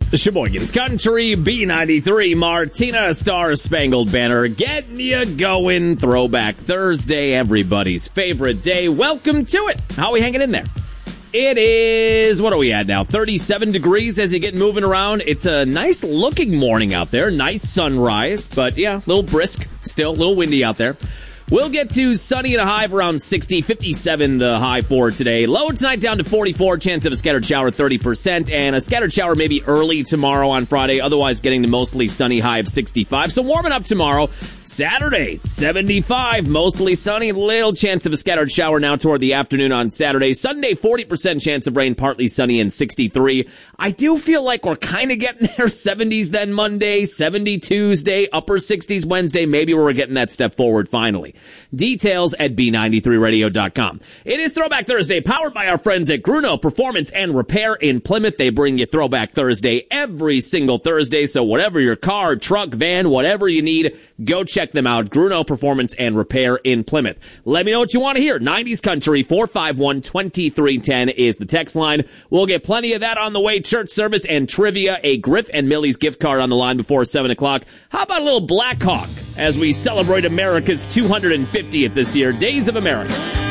Sheboygan's Country, B93, Martina, Star-Spangled Banner, getting you going. Throwback Thursday, everybody's favorite day. Welcome to it. How are we hanging in there? It is, what are we at now, 37 degrees as you get moving around. It's a nice looking morning out there. Nice sunrise, but yeah, a little brisk still, a little windy out there. We'll get to sunny and a high of around 60, 57 the high for today. Low tonight down to 44, chance of a scattered shower 30%, and a scattered shower maybe early tomorrow on Friday, otherwise getting to mostly sunny high of 65. So warming up tomorrow. Saturday, 75, mostly sunny, little chance of a scattered shower now toward the afternoon on Saturday. Sunday, 40% chance of rain, partly sunny and 63. I do feel like we're kind of getting there. 70s then Monday, 70 Tuesday, upper 60s Wednesday. Maybe we're getting that step forward finally. Details at B93radio.com. It is Throwback Thursday, powered by our friends at Gruno Performance and Repair in Plymouth. They bring you Throwback Thursday every single Thursday, so whatever your car, truck, van, whatever you need, go check them out. Gruno Performance and Repair in Plymouth. Let me know what you want to hear. 90s Country, 451-2310 is the text line. We'll get plenty of that on the way. Church service and trivia, a Griff and Millie's gift card on the line before 7 o'clock. How about a little Black Hawk as we celebrate America's 250th this year, Days of America.